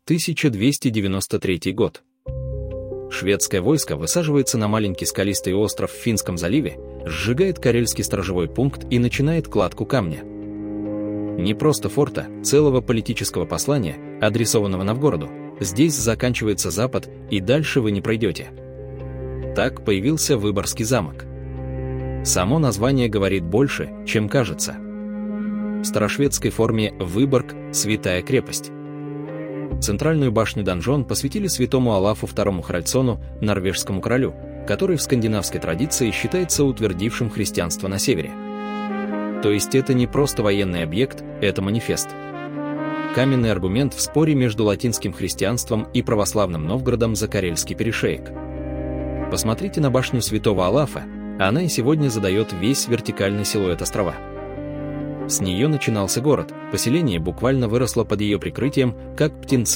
1293 год. Шведское войско высаживается на маленький скалистый остров в Финском заливе, сжигает карельский сторожевой пункт и начинает кладку камня. Не просто форта, целого политического послания, адресованного Новгороду. Здесь заканчивается Запад, и дальше вы не пройдете. Так появился Выборгский замок. Само название говорит больше, чем кажется. В старошведской форме Выборг – святая крепость. Центральную башню-донжон посвятили святому Олафу II Харальдсону, норвежскому королю, который в скандинавской традиции считается утвердившим христианство на севере. То есть это не просто военный объект, это манифест. Каменный аргумент в споре между латинским христианством и православным Новгородом за Карельский перешеек. Посмотрите на башню святого Олафа, она и сегодня задает весь вертикальный силуэт острова. С нее начинался город, поселение буквально выросло под ее прикрытием, как птенцы